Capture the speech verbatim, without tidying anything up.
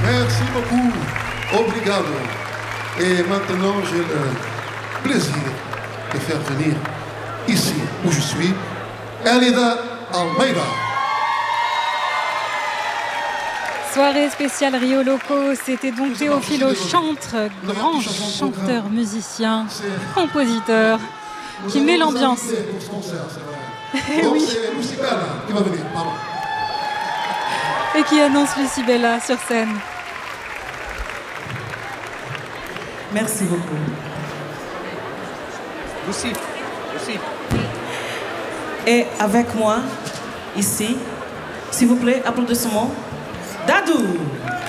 Merci beaucoup. Obrigado. Et maintenant, j'ai le plaisir de faire venir ici où je suis, Elida Almeida. Soirée spéciale Rio Loco, c'était donc Théophile Auchantre, grand chanteur, musicien, compositeur, qui met l'ambiance. Et oui. C'est Lucibella qui va venir, pardon. Et qui annonce Lucibella sur scène. Merci beaucoup. Lucie, Lucie. Et avec moi, ici, s'il vous plaît, applaudissements. Dadou!